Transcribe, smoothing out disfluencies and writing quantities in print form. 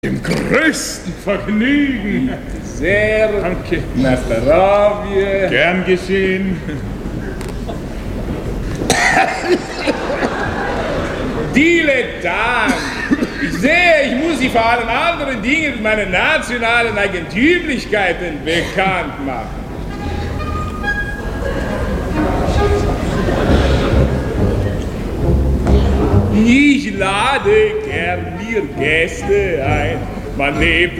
Im größten Vergnügen. Sehr. Danke. Na zdravie. Gern geschehen. Dilettant. Ich sehe, ich muss Sie vor allen anderen Dingen mit meinen nationalen Eigentümlichkeiten bekannt machen. Ich lade gern mir Gäste ein. Man lebt